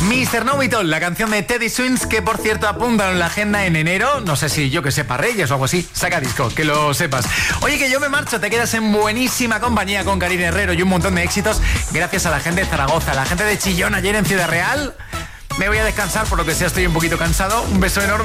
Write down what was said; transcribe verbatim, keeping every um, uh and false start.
mister No It All, la canción de Teddy Swims, que por cierto apuntan en la agenda en enero. No sé si yo que sepa Reyes o algo así. Saca disco, que lo sepas. Oye, que yo me marcho, te quedas en buenísima compañía con Karina Herrero y un montón de éxitos gracias a la gente de Zaragoza, la gente de Chillón ayer en Ciudad Real. Me voy a descansar, por lo que sea estoy un poquito cansado. Un beso enorme.